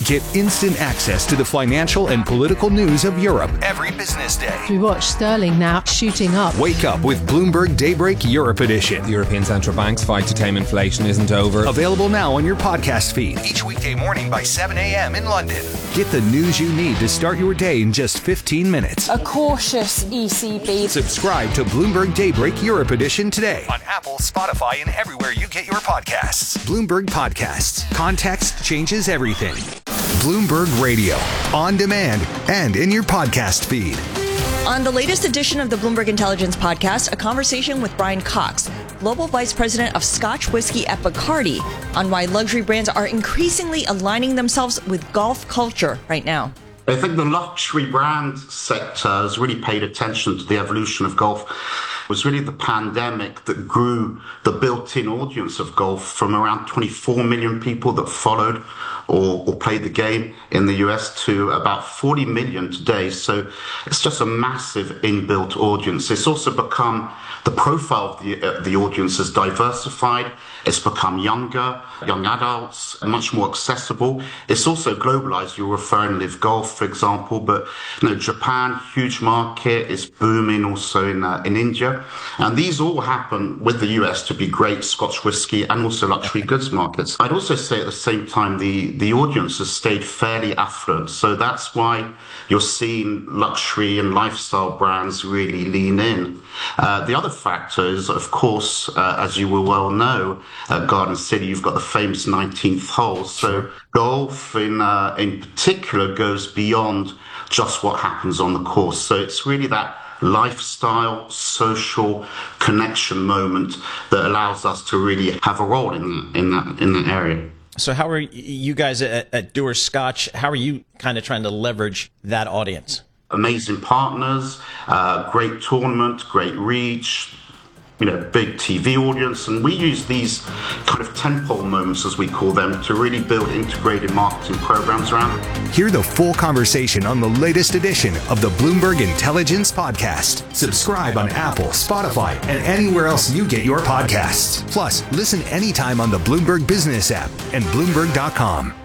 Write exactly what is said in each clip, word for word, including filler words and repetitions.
Get instant access to the financial and political news of Europe every business day. We watch sterling now shooting up. Wake up with Bloomberg Daybreak Europe Edition. The European Central Bank's fight to tame inflation isn't over. Available now on your podcast feed each weekday morning by seven a.m. in London. Get the news you need to start your day in just fifteen minutes. A cautious E C B. Subscribe to Bloomberg Daybreak Europe Edition today on Apple, Spotify, and everywhere you get your podcasts. Bloomberg Podcasts. Context changes everything. Bloomberg Radio, on demand and in your podcast feed. On the latest edition of the Bloomberg Intelligence Podcast, a conversation with Brian Cox, Global Vice President of Scotch Whisky at Bacardi, on why luxury brands are increasingly aligning themselves with golf culture right now. I think the luxury brand sector has really paid attention to the evolution of golf. It was really the pandemic that grew the built-in audience of golf from around twenty-four million people that followed or, or played the game in the U S to about forty million today. So it's just a massive inbuilt audience. It's also become, the profile of the, uh, the audience has diversified. It's become younger, young adults, much more accessible. It's also globalized. You're referring to Live Golf, for example, but you know, Japan, huge market, is booming also in uh, in India. And these all happen with the U S to be great Scotch whisky and also luxury goods markets. I'd also say at the same time, the, the audience has stayed fairly affluent. So that's why you're seeing luxury and lifestyle brands really lean in. Uh, the other factor is, of course, uh, as you will well know, at Garden City, you've got the famous nineteenth hole. So golf in uh, in particular goes beyond just what happens on the course. So it's really that lifestyle, social connection moment that allows us to really have a role in in that in that area. So how are you guys at, at Dewar's Scotch? How are you kind of trying to leverage that audience? Amazing partners, uh, great tournament, great reach, you know, big T V audience, and we use these kind of tentpole moments, as we call them, to really build integrated marketing programs around. Hear the full conversation on the latest edition of the Bloomberg Intelligence Podcast. Subscribe on Apple, Spotify, and anywhere else you get your podcasts. Plus, listen anytime on the Bloomberg Business app and Bloomberg dot com.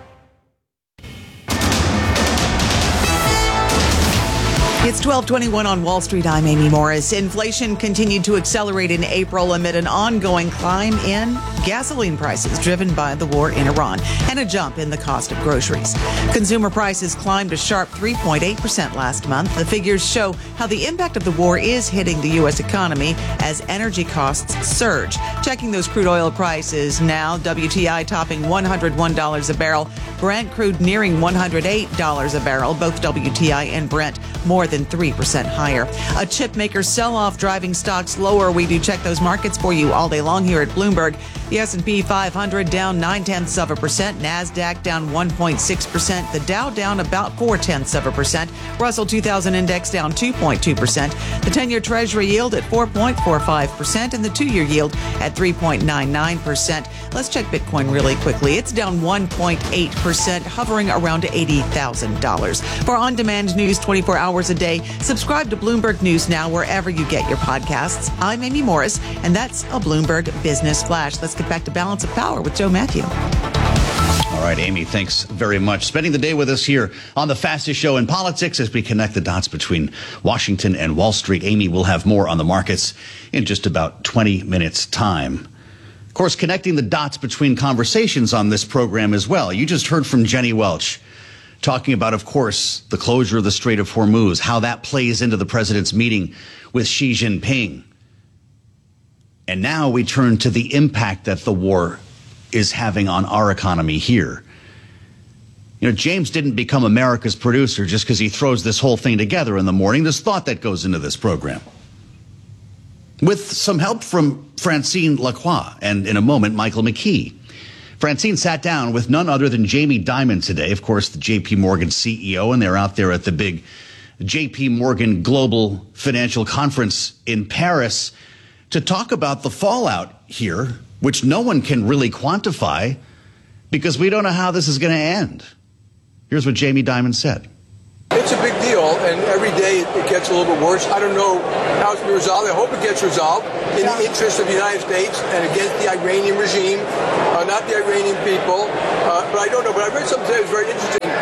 It's twelve twenty-one on Wall Street. I'm Amy Morris. Inflation continued to accelerate in April amid an ongoing climb in gasoline prices driven by the war in Iran and a jump in the cost of groceries. Consumer prices climbed a sharp three point eight percent last month. The figures show how the impact of the war is hitting the U S economy as energy costs surge. Checking those crude oil prices now, W T I topping one hundred one dollars a barrel, Brent crude nearing one hundred eight dollars a barrel, both W T I and Brent more than three percent higher. A chip maker sell-off driving stocks lower. We do check those markets for you all day long here at Bloomberg. The S and P five hundred down nine-tenths of a percent. NASDAQ down one point six percent. The Dow down about four-tenths of a percent. Russell two thousand index down two point two percent. The ten-year Treasury yield at four point four five percent and the two-year yield at three point nine nine percent. Let's check Bitcoin really quickly. It's down one point eight percent, hovering around eighty thousand dollars. For on-demand news twenty-four hours a day, subscribe to Bloomberg News Now wherever you get your podcasts. I'm Amy Morris, and that's a Bloomberg Business Flash. Let's get back to Balance of Power with Joe Matthew. All right, Amy, thanks very much. Spending the day with us here on the fastest show in politics as we connect the dots between Washington and Wall Street. Amy will have more on the markets in just about twenty minutes' time. Of course, connecting the dots between conversations on this program as well. You just heard from Jenny Welch talking about, of course, the closure of the Strait of Hormuz, how that plays into the president's meeting with Xi Jinping. And now we turn to the impact that the war is having on our economy here. You know, James didn't become America's producer just because he throws this whole thing together in the morning. There's thought that goes into this program. With some help from Francine Lacroix and, in a moment, Michael McKee. Francine sat down with none other than Jamie Dimon today, of course, the J P Morgan C E O, and they're out there at the big J P Morgan Global Financial Conference in Paris to talk about the fallout here, which no one can really quantify because we don't know how this is going to end. Here's what Jamie Dimon said. It's a big deal, and every day it gets a little bit worse. I don't know how it's going to be resolved. I hope it gets resolved in the interest of the United States and against the Iranian regime, uh, not the Iranian people. Uh, but I don't know. But I read something today that was very interesting.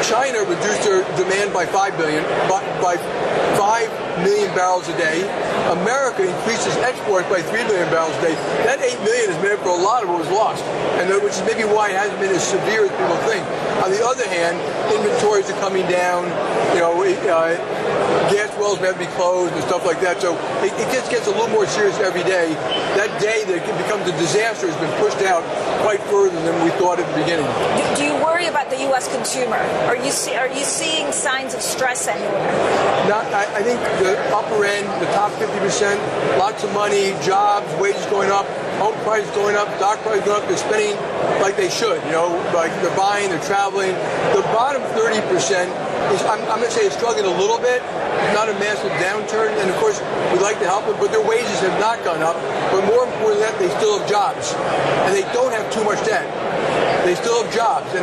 China reduced their demand by five billion, by, by five million barrels a day. America increased its exports by three million barrels a day. That eight million has made up for a lot of what was lost, and that, which is maybe why it hasn't been as severe as people think. On the other hand, inventories are coming down. You know, uh, gas wells may have to be closed and stuff like that. So it, it just gets a little more serious every day. That day that it becomes a disaster has been pushed out quite further than we thought at the beginning. Do, do you worry about the U S consumer? Are you see, are you seeing signs of stress anywhere? Not, I, I think the upper end, the top fifty percent, lots of money, jobs, wages going up, home prices going up, stock prices going up. They're spending like they should. You know, like they're buying, they're traveling. The bottom thirty percent is, I'm, I'm going to say, it's struggling a little bit. It's not a massive downturn, and of course we'd like to help them, but their wages have not gone up. But more important than that, they still have jobs, and they don't have too much debt. They still have jobs. And